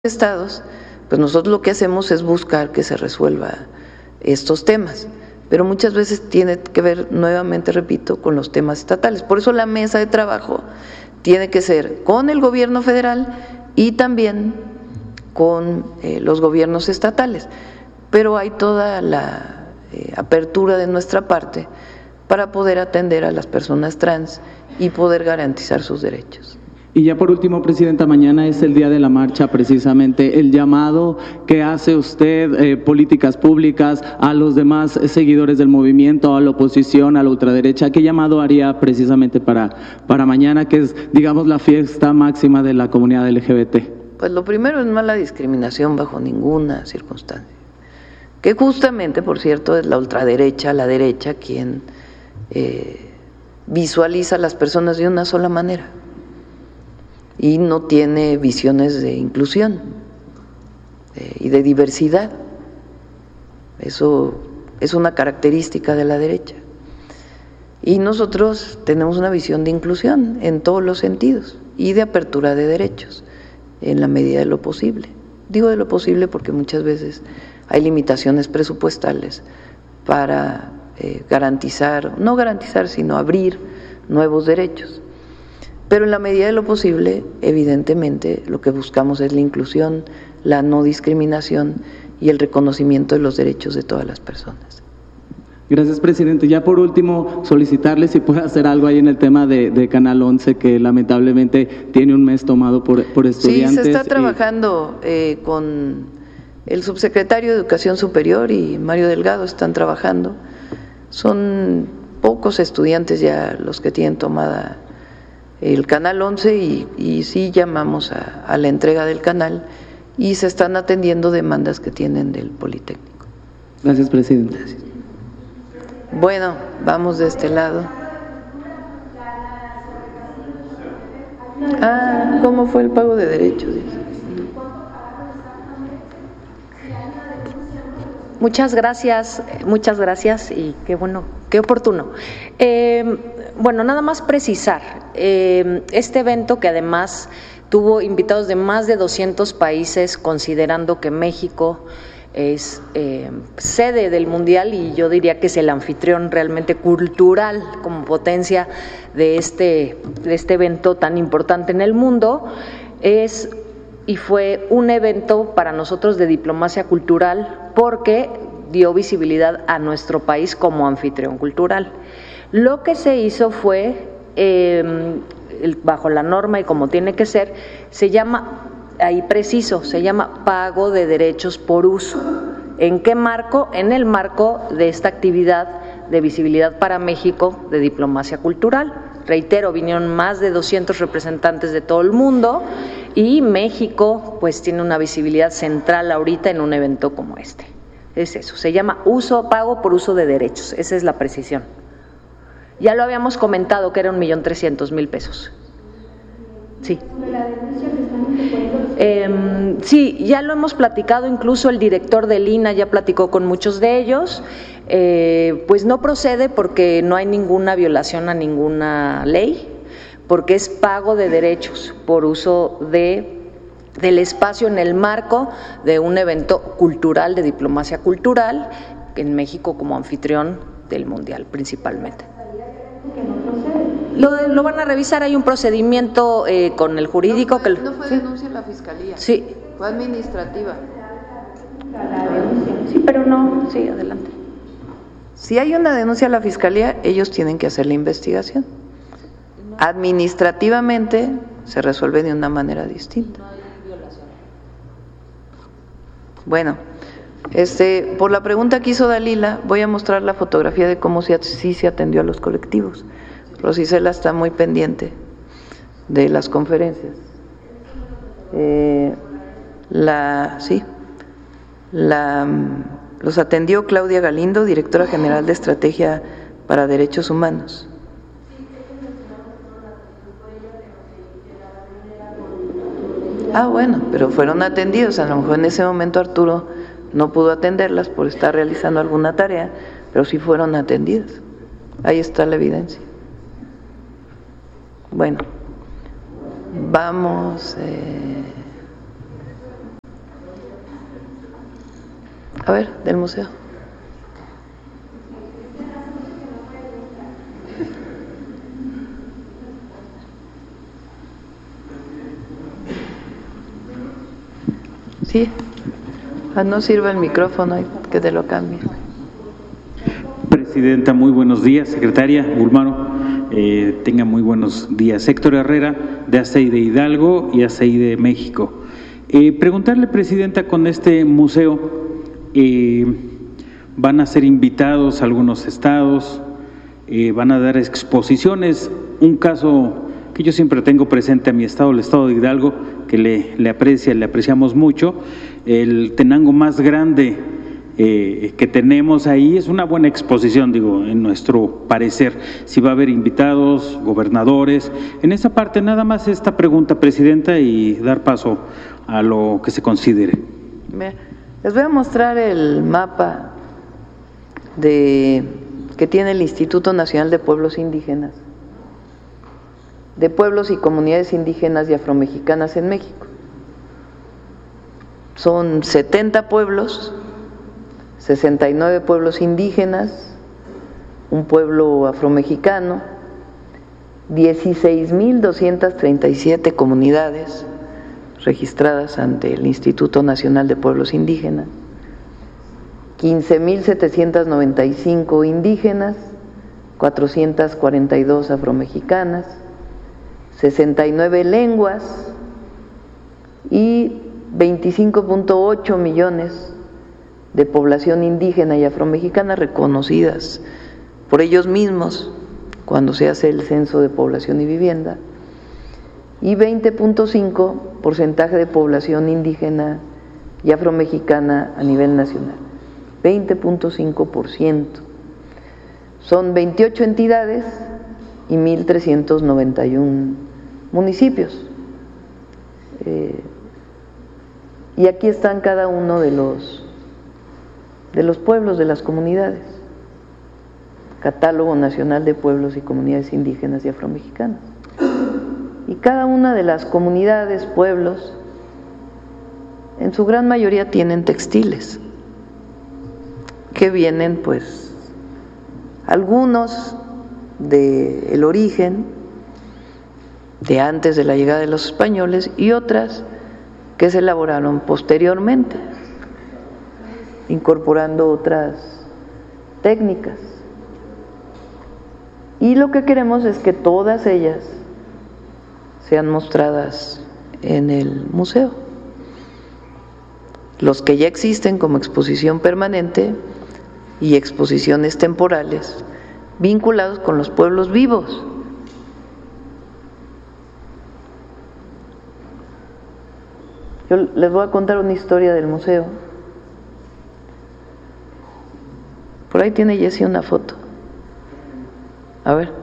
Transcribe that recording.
estados, pues nosotros lo que hacemos es buscar que se resuelva estos temas, pero muchas veces tiene que ver, nuevamente repito, con los temas estatales. Por eso la mesa de trabajo tiene que ser con el gobierno federal y también con los gobiernos estatales, pero hay toda la apertura de nuestra parte para poder atender a las personas trans y poder garantizar sus derechos. Y ya por último, Presidenta, mañana es el día de la marcha, precisamente el llamado que hace usted, políticas públicas, a los demás seguidores del movimiento, a la oposición, a la ultraderecha. ¿Qué llamado haría precisamente para mañana, que es, digamos, la fiesta máxima de la comunidad LGBT? Pues lo primero es no la discriminación bajo ninguna circunstancia, que justamente, por cierto, es la ultraderecha, la derecha, quien visualiza a las personas de una sola manera y no tiene visiones de inclusión y de diversidad. Eso es una característica de la derecha. Y nosotros tenemos una visión de inclusión en todos los sentidos y de apertura de derechos en la medida de lo posible. Digo de lo posible porque muchas veces hay limitaciones presupuestales para garantizar, no garantizar, sino abrir nuevos derechos. Pero en la medida de lo posible, evidentemente, lo que buscamos es la inclusión, la no discriminación y el reconocimiento de los derechos de todas las personas. Gracias, presidente. Ya por último, solicitarle si puede hacer algo ahí en el tema de Canal 11, que lamentablemente tiene un mes tomado por estudiantes. Sí, se está trabajando con el subsecretario de Educación Superior y Mario Delgado, están trabajando. Son pocos estudiantes ya los que tienen tomada el Canal 11 y sí llamamos a la entrega del canal y se están atendiendo demandas que tienen del Politécnico. Gracias, presidente. Gracias. Bueno, vamos de este lado. ¿Cómo fue el pago de derechos? Muchas gracias y qué bueno, qué oportuno. Bueno, nada más precisar, este evento que además tuvo invitados de más de 200 países, considerando que México es sede del Mundial y yo diría que es el anfitrión realmente cultural como potencia de este evento tan importante en el mundo, y fue un evento para nosotros de diplomacia cultural porque dio visibilidad a nuestro país como anfitrión cultural. Lo que se hizo fue, bajo la norma y como tiene que ser, se llama, ahí preciso, se llama pago de derechos por uso. ¿En qué marco? En el marco de esta actividad de visibilidad para México de diplomacia cultural. Reitero, vinieron más de 200 representantes de todo el mundo y México pues tiene una visibilidad central ahorita en un evento como este. Es eso, se llama pago por uso de derechos, esa es la precisión. Ya lo habíamos comentado que era 1.300.000 pesos. Sí. Sí, ya lo hemos platicado, incluso el director del INAH ya platicó con muchos de ellos. Pues no procede porque no hay ninguna violación a ninguna ley, porque es pago de derechos por uso del espacio en el marco de un evento cultural, de diplomacia cultural, en México como anfitrión del Mundial principalmente. Lo van a revisar, hay un procedimiento con el jurídico. No fue denuncia en la Fiscalía. Sí. Fue administrativa. Sí, pero no, sí, adelante. Si hay una denuncia a la Fiscalía, ellos tienen que hacer la investigación. Administrativamente se resuelve de una manera distinta. Bueno, por la pregunta que hizo Dalila, voy a mostrar la fotografía de cómo sí se atendió a los colectivos. Rosicela está muy pendiente de las conferencias. Los atendió Claudia Galindo, directora general de Estrategia para Derechos Humanos. Bueno, pero fueron atendidos. A lo mejor en ese momento Arturo no pudo atenderlas por estar realizando alguna tarea, pero sí fueron atendidas. Ahí está la evidencia. Bueno, vamos. A ver, del museo. Sí, no sirve el micrófono, que te lo cambie. Presidenta, muy buenos días. Secretaria Bulmaro, tenga muy buenos días. Héctor Herrera, de ACEI de Hidalgo y ACEI de México. Preguntarle, Presidenta, con este museo, van a ser invitados algunos estados, van a dar exposiciones. Un caso que yo siempre tengo presente a mi estado, el estado de Hidalgo, que le apreciamos mucho, el Tenango más grande que tenemos ahí, es una buena exposición, digo, en nuestro parecer. Si va a haber invitados, gobernadores, en esa parte nada más esta pregunta, Presidenta, y dar paso a lo que se considere. Les voy a mostrar el mapa que tiene el Instituto Nacional de Pueblos Indígenas, de pueblos y comunidades indígenas y afromexicanas en México. Son 70 pueblos, 69 pueblos indígenas, un pueblo afromexicano, 16.237 comunidades registradas ante el Instituto Nacional de Pueblos Indígenas, 15.795 indígenas, 442 afromexicanas, 69 lenguas y 25.8 millones de población indígena y afromexicana reconocidas por ellos mismos cuando se hace el censo de población y vivienda, y 20.5% de población indígena y afromexicana a nivel nacional. 20.5%. Son 28 entidades y 1.391 municipios. Y aquí están cada uno de los pueblos, de las comunidades. Catálogo Nacional de Pueblos y Comunidades Indígenas y Afromexicanas. Y cada una de las comunidades, pueblos, en su gran mayoría tienen textiles, que vienen, pues, algunos del origen de antes de la llegada de los españoles y otras que se elaboraron posteriormente, incorporando otras técnicas. Y lo que queremos es que todas ellas sean mostradas en el museo. Los que ya existen como exposición permanente y exposiciones temporales vinculados con los pueblos vivos. Yo les voy a contar una historia del museo. Por ahí tiene Jessie una foto. A ver.